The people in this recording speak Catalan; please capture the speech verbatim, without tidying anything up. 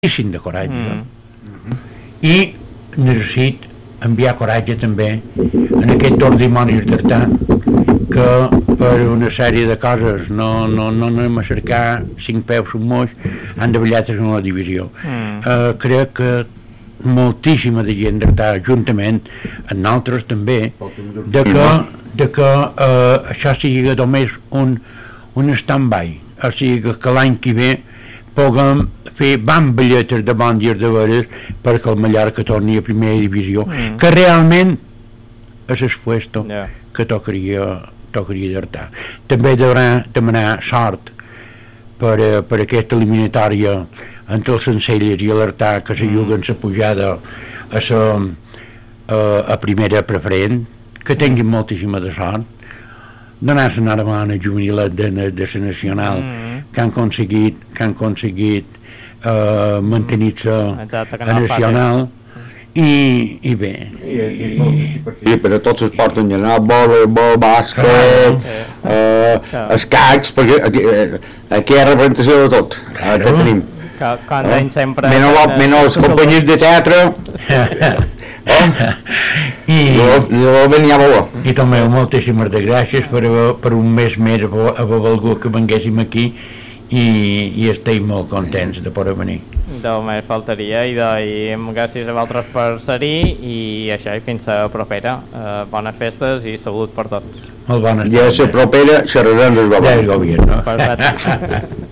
moltíssim de coratge mm. i necessit enviar coratge també en aquest dos dimonis d'Artà, que per una sèrie de coses no, no, no anem a cercar cinc peus un moix, han de ballar en la divisió. Mm. Uh, crec que moltíssima de gent d'Artà, juntament amb nosaltres també, de que, de que uh, això sigui només un, un stand-by, o sigui que, que l'any que ve puguem fer van balletes de bon dies de veres perquè el Mallorca torni a primera divisió, mm. que realment és el puesto yeah. que tocaria, tocaria d'Artà. També deurà demanar sort per, per aquesta eliminatòria entre els Sencelles i l'Artà, que se juguen la pujada a, sa, a, a primera preferent, que tinguin moltíssima de sort, donar-se enhorabona juvenilet de, de, de la nacional mm. que han aconseguit que han aconseguit uh, mantenir-se a nacional i, i bé i, i, i, i per a tots es porten general, voleibol, bàsquet sí. uh, escacs, perquè aquí, aquí hi ha representació de tot claro. Que tenim que, quan eh? sempre menys, menys companyies de teatre oh. i, jo, jo venia molt. I també moltíssimes de gràcies per, per un mes més haver volgut que venguéssim aquí i, i estem molt contents de poder venir. Només faltaria i, de, i gràcies a vosaltres per ser-hi i això, i fins a propera. Uh, bones festes i salut per tots. Molt bones. I a la propera xerrarem del govern. Del govern, no? Perfecte.